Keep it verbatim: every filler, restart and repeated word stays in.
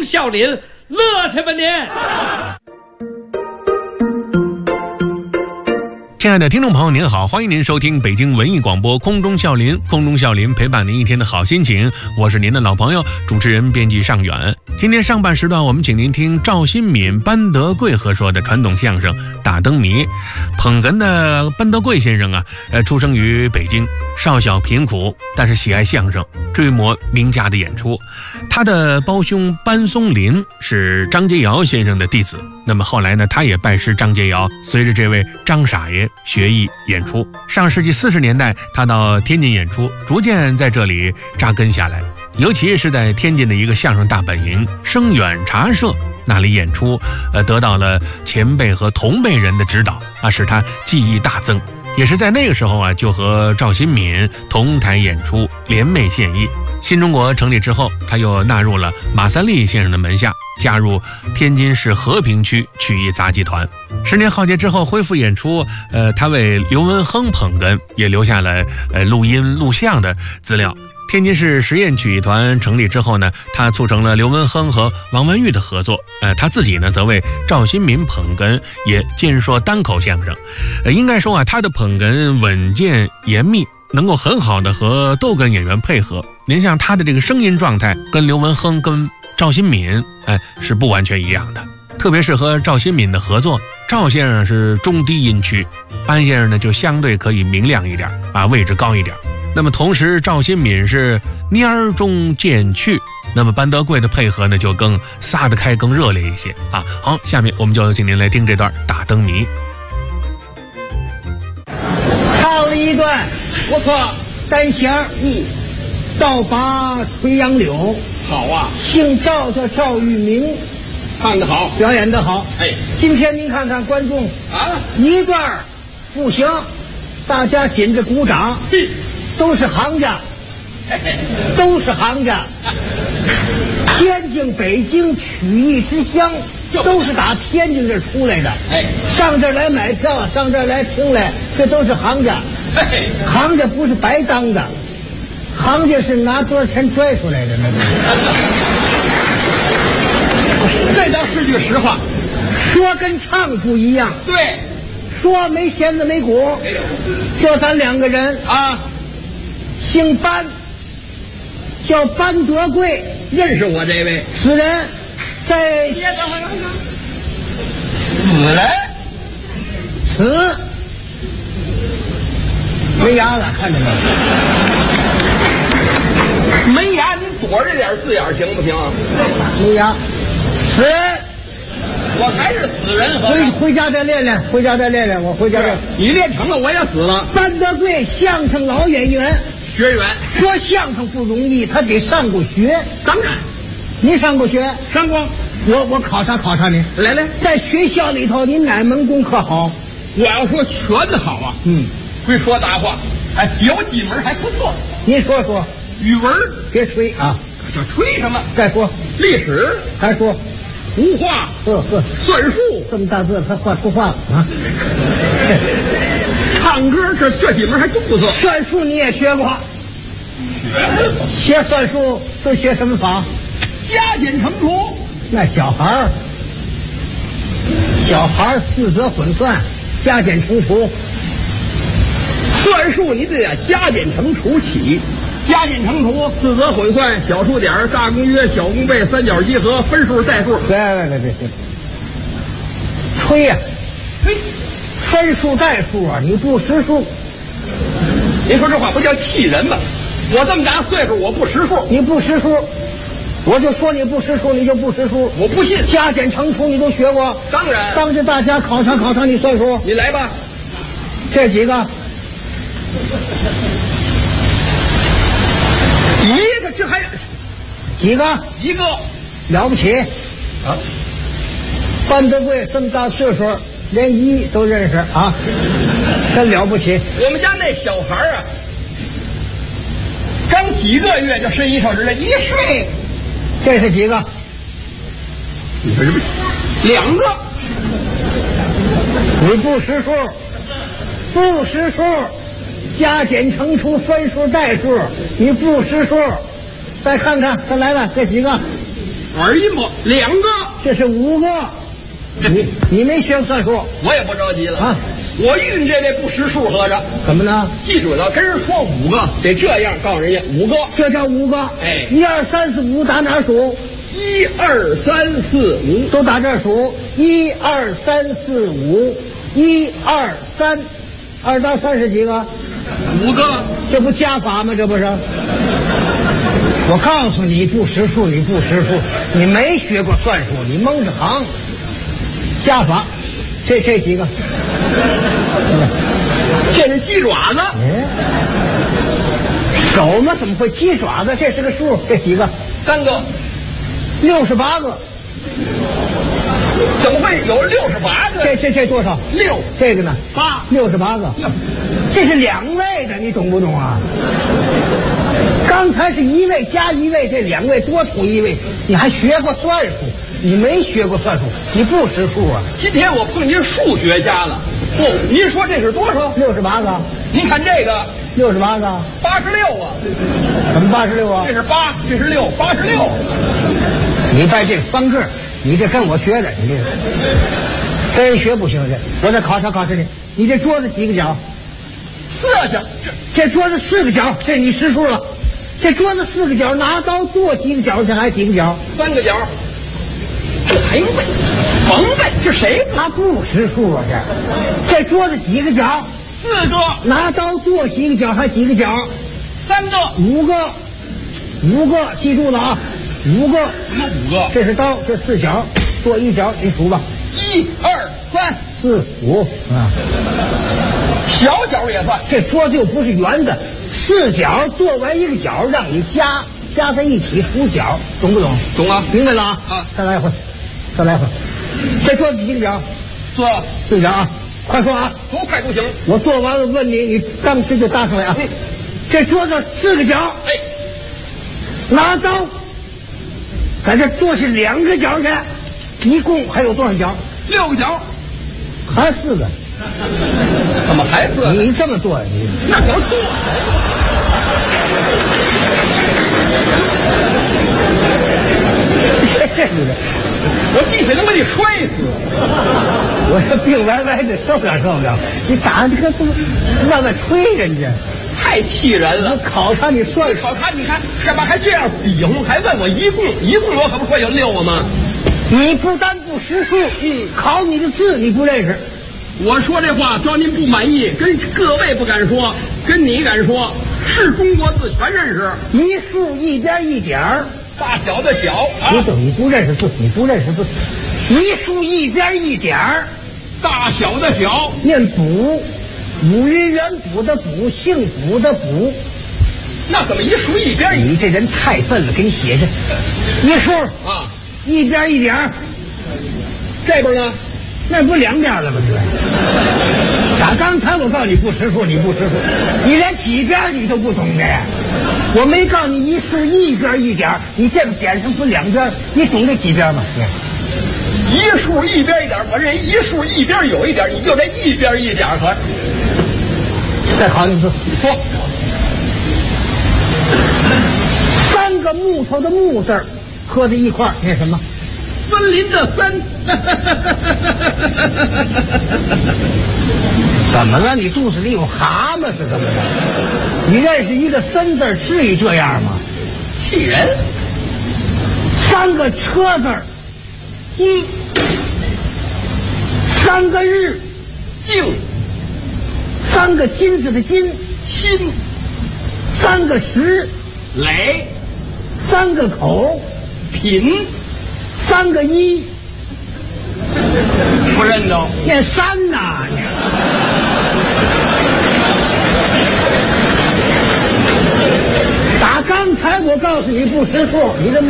笑林，乐去吧您！ 亲爱的听众朋友您好，欢迎您收听北京文艺广播空中笑林，空中笑林陪伴您一天的好心情，我是您的老朋友主持人编辑尚远。今天上半时段我们请您听赵新敏、班德贵合说的传统相声《打灯谜》。捧哏的班德贵先生啊，呃，出生于北京，少小贫苦，但是喜爱相声，追摹名家的演出。他的胞兄班松林是张杰尧先生的弟子，那么后来呢，他也拜师张杰尧，随着这位张傻爷学艺演出。上世纪四十年代，他到天津演出，逐渐在这里扎根下来，尤其是在天津的一个相声大本营声远茶社那里演出，呃，得到了前辈和同辈人的指导啊，使他技艺大增。也是在那个时候啊，就和赵新敏同台演出，联袂献艺。新中国成立之后，他又纳入了马三立先生的门下，加入天津市和平区曲艺杂技团。十年浩劫之后恢复演出，呃，他为刘文亨捧哏也留下了呃录音录像的资料。天津市实验曲艺团成立之后呢，他促成了刘文亨和王文玉的合作，呃，他自己呢则为赵新敏捧哏，也兼说单口相声。呃，应该说啊，他的捧哏稳健严密，能够很好的和逗哏演员配合。您像他的这个声音状态，跟刘文亨、跟赵新敏，哎，是不完全一样的。特别是和赵新敏的合作，赵先生是中低音区，班先生呢就相对可以明亮一点啊，位置高一点。那么同时赵新敏是蔫儿中渐去，那么班德贵的配合呢就更撒得开，更热烈一些啊。好，下面我们就请您来听这段打灯谜。 唱了一段不错，单弦嗯，倒拔垂杨柳， 好啊， 姓赵叫赵玉明， 唱得好， 表演得好。 哎， 今天您看看观众啊， 一段不行，大家紧着鼓掌，都是行家， 嘿嘿， 都是行家。天津、北京曲艺之乡，都是打天津这出来的。 哎， 上这儿来买票，上这儿来听来，这都是行家。 嘿， 行家不是白当的，行家是拿多少钱拽出来的那个。 这倒是句实话， 说跟唱不一样。 对， 说没弦子没鼓，就咱两个人啊， 姓班，叫班德贵。 认识我这位此人在别等会儿，死人， 此没牙了，看见没？ 没牙，您躲着点字眼行不行？ 没牙，此人我还是死人， 回回家再练练，回家再练练，我回家再。 你练成了，我也死了。 班德贵，相声老演员， 学员说相声不容易，他得上过学。 当然， 您上过学？ 上过。 我我考察考察您。 来来， 在学校里头，您哪门功课好？ 我要说全好啊。 嗯， 会说大话，哎，有几门还不错。 您说说。 语文别吹啊！ 这吹什么？ 再说。 历史还说。 图画， 呵呵， 算术， 这么大字他画出画了啊！ 唱歌这这几门还真不错。 算术你也学过？学学算术都学什么法？ 加减乘除。 那小孩儿，小孩儿四则混算，加减乘除。 算术你得加减乘除起。加减乘除，四则混算，小数点，大公约，小公倍，三角集合，分数代数。 别别别别别，吹呀、啊， 吹， 分数代数啊，你不识数。 您说这话不叫气人吗？我这么大岁数，我不识数， 你不识数，我就说你不识数，你就不识数。 我不信。 加减乘除你都学过？ 当然。 当着大家考察考察你算数。 你来吧。 这几个。 一个，这还几个？ 一个， 了不起啊！ 班德贵这么大岁数，连一都认识啊，真了不起。 我们家那小孩啊，刚几个月就伸一手指头，一岁。 这是几个？ 你说什么？两个。 你不识数，不识数。加减乘除分数代数，你不识数。再看看，再来了，这几个耳音不？两个， 这是五个。你你没学算数， 我也不着急了啊！ 我遇这位不识数合着， 怎么呢？ 记住了，跟人说五个，得这样告诉人家五个， 这叫五个。 哎， 一二三四五打哪儿数？ 一二三四五都打这儿数。一二三四五，一二三，二到三是几个？ 五个， 这不加法吗？这不是？我告诉你，不识数，你不识数，你没学过算术，你蒙着行。加法，这这几个？ 这是鸡爪子。 哎，手嘛怎么会鸡爪子？这是个数，这几个？ 三个， 六十八个。 怎么会有六十八个？ 这这这多少？ 六。 这个呢？ 八。 六十八个。这是两位的，你懂不懂啊？刚才是一位加一位，这两位多出一位，你还学过算术？你没学过算术，你不识数啊！ 今天我碰见数学家了。不，您说这是多少？ 六十八个。 您看这个， 六十八个， 八十六啊！ 怎么八十六啊？ 这是八，这是六，八十六。 你带这个方个，你这跟我学的，你这跟人学不行这。我再考察考察你，你这桌子几个角？ 四个角。 这桌子四个角，这你识数了。这桌子四个角，拿刀剁几个角去？还几个角？ 三个角。还背，甭背，这谁？ 他不识数啊！这这桌子几个角？ 四个。 拿刀剁几个角？还几个角？ 三个。 五个，五个，记住了啊！五个。 什么五个？ 这是刀，这四角，剁一角，你数吧。 一二三四五啊。 小角也算。 这桌子又不是圆的，四角做完一个角，让你加加在一起数角，懂不懂？ 懂啊， 明白了啊！ 啊， 再来一回，再来一回。这桌子几个角？ 四四角啊！快说啊！ 多快都行。 我做完了问你，你当时就答出来啊！ 嗯、 这桌子四个角， 哎， 拿刀在这剁下两个角去，一共还有多少角？ 六个角， 还四个。 怎么还四个？ 你这么做，你那叫剁。我地下能把你摔死！ 我这病歪歪的，受不了受不了！你打这个这么慢慢吹人家， 太气人了！ 我考察你算考察，你看干嘛还这样比划？还问我一共一共我可不说有六个吗？ 你不但不识数，嗯，考你的字你不认识。 我说这话招您不满意，跟各位不敢说，跟你敢说，是中国字全认识。 一竖一边一点儿。 大小的小啊， 不对，你不认识字，你不认识字。一竖一边一点儿， 大小的小， 念补，五云元补的补，姓补的补。 那怎么一竖一边？ 你这人太笨了，给你写上一竖啊， 一边一点儿。 这边呢？ 那不两边了吗？打刚才我告诉你不识数，你不识数，你连几边你都不懂的。我没告诉你一竖一边一点，你这个点上不两边，你懂这几边吗？ 一竖一边一点，我这一竖一边有一点，你就这一边一点可。 再考你一次， 说三个木头的木字合在一块儿，念什么？ 森林的森。 怎么了？你肚子里有蛤蟆是怎么着？你认识一个森字至于这样吗？ 气人。 三个车字， 嗯， 三个日， 静， 三个金子的金， 心， 三个石， 垒， 三个口， 品， 三个一， 不认得。 念三呐！打刚才我告诉你不识数，你的。